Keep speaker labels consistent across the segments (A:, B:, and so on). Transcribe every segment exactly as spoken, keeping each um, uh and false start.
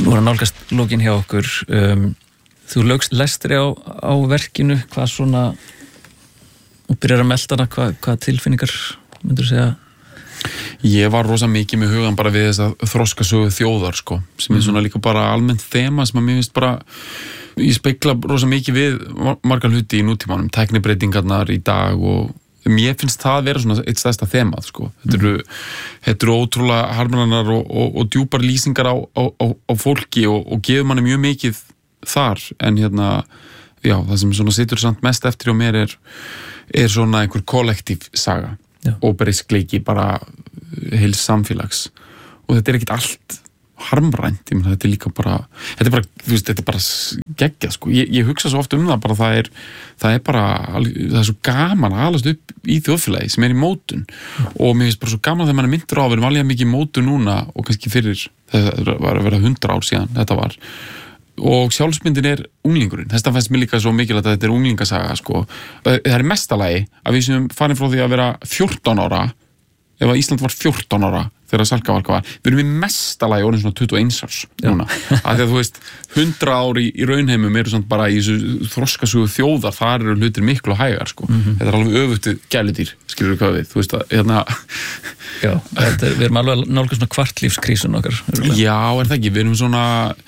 A: Nú er að nálgast lokin hjá okkur. Um, þú lögst lestri á, á verkinu, hvað svona, og byrjar að melda hana, hvað, hvað tilfinningar myndur segja?
B: Ég var rosa mikið með hugan bara við þess að þroskasögu þjóðar, sko, sem er svona líka bara almennt þema sem að mér finnst bara, ég spekla rosa mikið við margar hluti í nútímanum, tæknibreytingarnar í dag og mér finnst það að vera svona eitt stærsta þemað, sko. Þetta eru, þetta eru ótrúlega harmoninar og, og, og djúpar lýsingar á, á, á, á fólki og, og gefur manni mjög mikið þar, en hérna, já, það sem svona situr samt mest eftir á mér er, er svona einhver kollektív saga já. Og breyskleiki bara heils samfélags og þetta er ekkit allt harmrænt, ég meina, þetta er líka bara þetta er bara, þú veist, þetta er bara geggjað, sko, ég, ég hugsa svo oft um það bara það er, það er bara, það er svo gaman að alast upp í þjóðfélagi sem er í mótun mm. og mér finnst bara svo gaman þegar mann er myndur á að vera alveg mikið í mótun núna og kannski fyrir, það var að vera hundra ár síðan þetta var, og sjálfsmyndin er unglingurinn, þess að fannst mér líka svo mikilvægt að þetta er unglingasaga, sko það er mestalagi að við sem farin frá því að vera fjórtán ára ef að Ísland var fjórtán ára þegar Salkavalka var, við erum í mestalagi orðin svona tuttugu og eins árs núna af því að þú veist, hundrað ári í raunheimum eru samt bara í þessu þroskasögu þjóðar, þar eru hlutir miklu hægar, sko, mm -hmm. þetta er alveg öfugt gæludýr, skilur við hvað við, þú veist að hérna
A: Já, þetta er, við erum alveg nálgast svona kvartlífskrísun okkar örgulega. Já,
B: er það ekki, við erum svona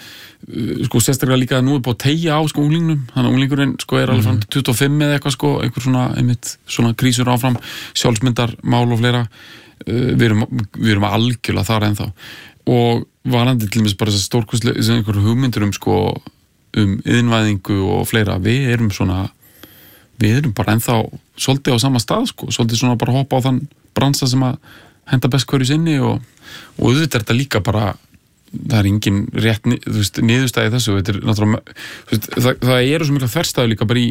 B: sko sérstaklega líka að nú er búið að teygja á sko unglingnum, þannig að unglingurinn sko er alveg fram til tuttugu og fimm eða eitthvað, sko, einhver svona einmitt svona krísur áfram, sjálfsmyndar mál og fleira, uh, við erum við erum algjörlega þar ennþá og varandi til dæmis bara þess að stórkostlega sem einhver hugmyndur um sko um iðnvæðingu og fleira, við erum svona við erum bara ennþá svolítið á sama stað, sko, svolítið svona bara hoppa á þann bransa sem að henda best hverju sinni og, og auðvitað er þetta líka bara það er engin rétt, þú veist, niðurstæði þessu, þetta er náttúrulega, þú veist, það, það eru svo mikla þverstæðu líka bara í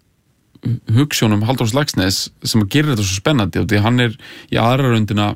B: hugsjónum Halldórs Laxness sem að gera þetta svo spennandi og því hann er í aðra röndina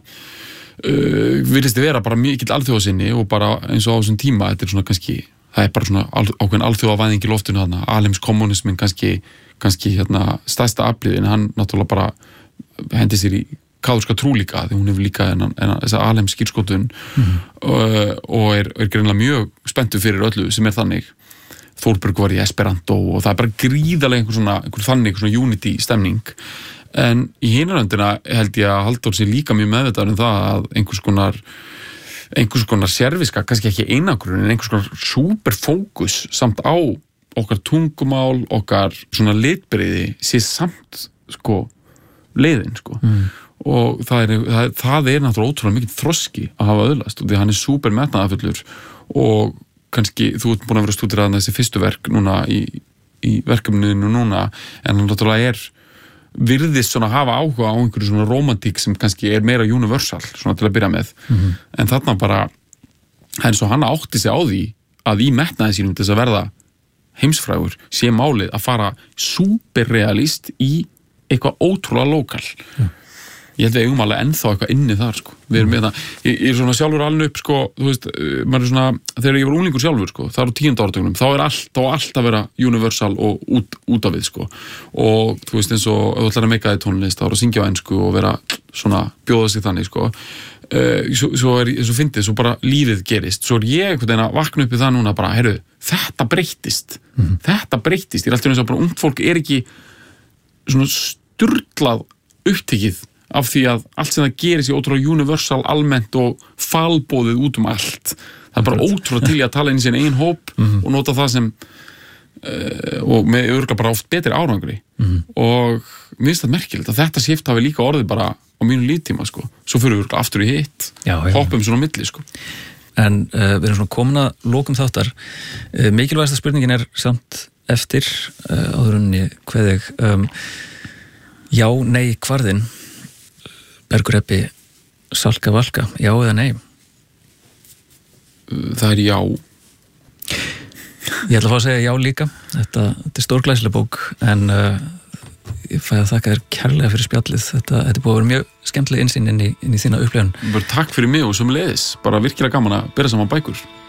B: uh, virðist vera bara mikill alþjóðasinni og bara eins og á þessum tíma, þetta er svona kannski, það er bara svona ákveðin alþjóðavæðing í loftinu þarna, alheimskommunismin kannski, kannski hérna stærsta aflið, en hann náttúrulega bara hendi sér í kaþólska trú líka, því hún hefur líka en, en þessa alheimsskírskotun mm-hmm. og, og er, er greinilega mjög spenntur fyrir öllu sem er þannig. Þórberg var í Esperanto og það er bara gríðarlega einhver svona, einhver þannig svona unity stemning, en í hinaröndina held ég að Halldór sé líka mjög meðvitaður um það að einhvers konar einhvers konar serviska, kannski ekki einagrun en einhvers konar superfókus samt á okkar tungumál, okkar svona litbrigði sé samt sko leiðin, sko mm. og það er, það, það er náttúrulega ótrúlega mikið þroski að hafa öðlast og því hann er súper metnaðarfullur og kannski, þú ert búin að vera að stúdera þessi fyrstu verk núna í, í verkefninu núna, en hann náttúrulega er virðist svona hafa áhuga á einhverju svona romantík sem kannski er meira universal, svona til að byrja með mm-hmm. en þarna bara eins og hann átti sig á því að í metnaði sínum til þess að verða heimsfrægur sé málið að fara súperrealist í eitthvað ótrúlega lokal mm. ég held við eigum alveg ennþá eitthvað inni þar, sko, við erum með það ég, ég er svona sjálfur alveg upp, sko, þú veist maður er svona, þegar ég var unglingur sjálfur, sko það er á tíunda áratugnum, þá er allt, þá allt að vera universal og út, út af við, sko og þú veist eins og ef þú ætlar að meika þig tónlist, þá er að syngja á ensku og vera svona, bjóða sig þannig, sko uh, svo, svo er, svo fyndið, svo bara lífið gerist, svo er ég einhvern veginn að vakna upp í það núna bara, heyrðu, þetta breyttist mm. þetta breyttist, ég er alltaf eins og bara ungt fólk er ekki svona sturlað upptekið af því að allt sem það gerir sér ótrúlega universal, almennt og falbóðið út um allt. Það er bara ótrúlega til í að tala inn í sín eigin hóp mm-hmm. og nota það sem uh, og með örgulega bara oft betri árangri mm-hmm. og mér finnst það merkilegt að þetta shift hafi líka orðið bara á mínu líftíma, sko. Svo fyrir við örgulega aftur í hitt, hoppum svona á milli, sko.
A: En uh, við erum svona komin að lokum þáttar. Uh, mikilvægasta spurningin er samt eftir uh, áður en ég kveð þig um, já, nei, hvarðin Bergur Ebbi Salkavalka, já eða nei?
B: Það er já.
A: Ég ætla að fá að segja já líka. Þetta, þetta er stórglæsileg bók, en uh, ég fæ að þakka þér kærlega fyrir spjallið. Þetta, þetta er búið að vera mjög skemmtileg innsýn inn í, inn í þína upplifun.
B: Bara takk fyrir mig og sömuleiðis. Bara virkilega gaman að bera saman bækur.